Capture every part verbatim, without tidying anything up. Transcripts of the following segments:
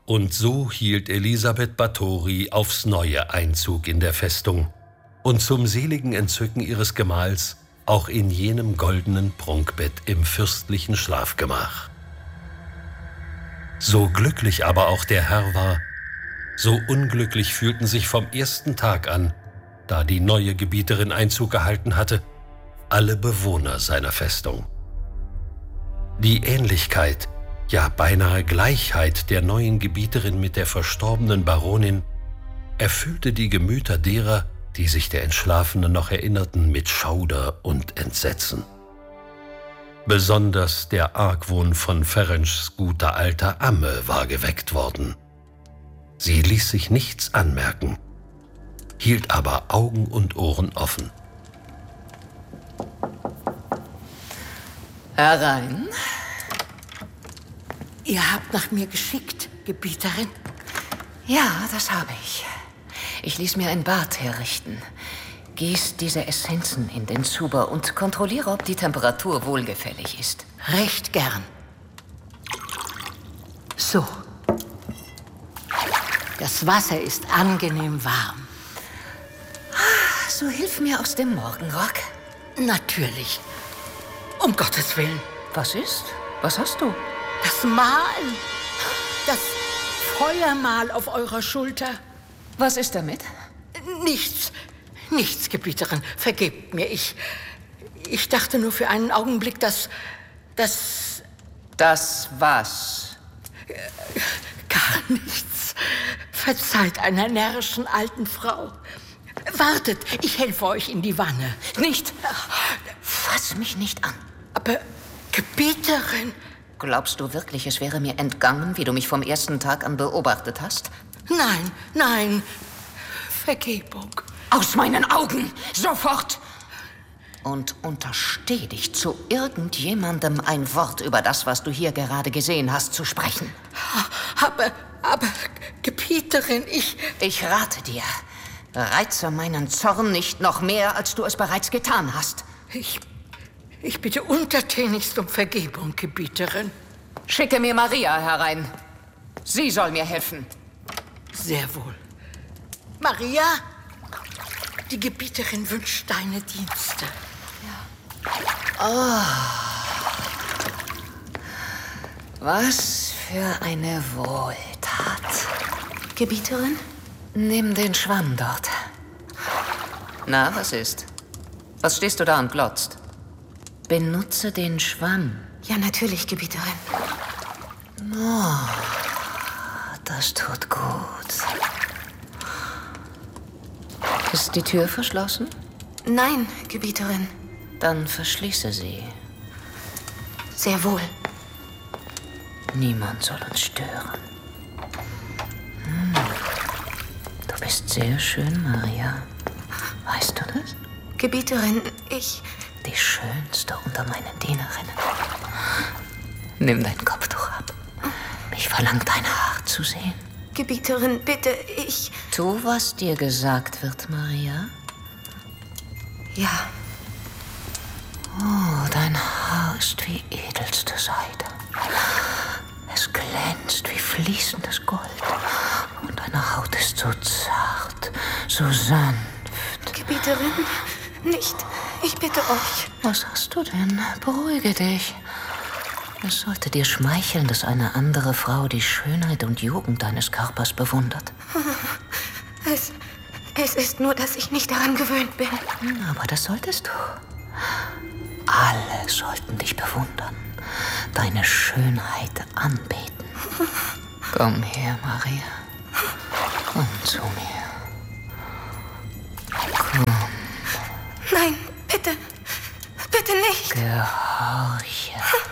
Und so hielt Elisabeth Báthory aufs Neue Einzug in der Festung und zum seligen Entzücken ihres Gemahls auch in jenem goldenen Prunkbett im fürstlichen Schlafgemach. So glücklich aber auch der Herr war, so unglücklich fühlten sich vom ersten Tag an, da die neue Gebieterin Einzug gehalten hatte, alle Bewohner seiner Festung. Die Ähnlichkeit, ja beinahe Gleichheit der neuen Gebieterin mit der verstorbenen Baronin erfüllte die Gemüter derer, die sich der Entschlafenen noch erinnerten, mit Schauder und Entsetzen. Besonders der Argwohn von Ferencz guter alter Amme war geweckt worden. Sie ließ sich nichts anmerken, hielt aber Augen und Ohren offen. Herein. Ihr habt nach mir geschickt, Gebieterin? Ja, das habe ich. Ich ließ mir ein Bad herrichten. Gieß diese Essenzen in den Zuber und kontrolliere, ob die Temperatur wohlgefällig ist. Recht gern. So. Das Wasser ist angenehm warm. So hilf mir aus dem Morgenrock. Natürlich. Um Gottes Willen. Was ist? Was hast du? Das Mal. Das Feuermal auf eurer Schulter. Was ist damit? Nichts. Nichts, Gebieterin. Vergebt mir. Ich... Ich dachte nur für einen Augenblick, dass... dass... Das was? Gar nichts. Verzeiht einer närrischen alten Frau. Wartet, ich helfe euch in die Wanne. Nicht. Fass mich nicht an. Aber, Gebieterin... Glaubst du wirklich, es wäre mir entgangen, wie du mich vom ersten Tag an beobachtet hast? Nein, nein. Vergebung. Aus meinen Augen! Sofort! Und untersteh dich, zu irgendjemandem ein Wort über das, was du hier gerade gesehen hast, zu sprechen. Aber, aber, Gebieterin, ich... Ich rate dir, reize meinen Zorn nicht noch mehr, als du es bereits getan hast. Ich... Ich bitte untertänigst um Vergebung, Gebieterin. Schicke mir Maria herein. Sie soll mir helfen. Sehr wohl. Maria, die Gebieterin wünscht deine Dienste. Ja. Oh. Was für eine Wohltat. Gebieterin? Nimm den Schwamm dort. Na, was ist? Was stehst du da und glotzt? Benutze den Schwamm. Ja, natürlich, Gebieterin. Oh, das tut gut. Ist die Tür verschlossen? Nein, Gebieterin. Dann verschließe sie. Sehr wohl. Niemand soll uns stören. Hm. Du bist sehr schön, Maria. Weißt du das? Gebieterin, ich... Die schönste unter meinen Dienerinnen. Nimm dein Kopftuch ab. Ich verlange dein Haar zu sehen. Gebieterin, bitte, ich... Tu, was dir gesagt wird, Maria. Ja. Oh, dein Haar ist wie edelste Seide. Es glänzt wie fließendes Gold. Und deine Haut ist so zart, so sanft. Gebieterin, nicht. Ich bitte euch. Was hast du denn? Beruhige dich. Es sollte dir schmeicheln, dass eine andere Frau die Schönheit und Jugend deines Körpers bewundert. Es, es ist nur, dass ich nicht daran gewöhnt bin. Aber das solltest du. Alle sollten dich bewundern, deine Schönheit anbeten. Komm her, Maria. Komm zu mir. Komm. Nein, bitte. Bitte nicht. Gehorche.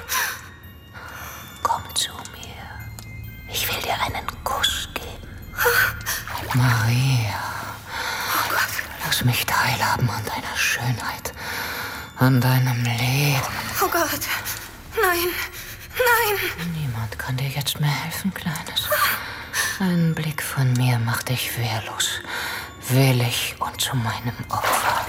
Komm zu mir. Ich will dir einen Kuss geben. Maria. Oh Gott. Lass mich teilhaben an deiner Schönheit. An deinem Leben. Oh Gott. Nein. Nein. Niemand kann dir jetzt mehr helfen, Kleines. Ein Blick von mir macht dich wehrlos, willig und zu meinem Opfer.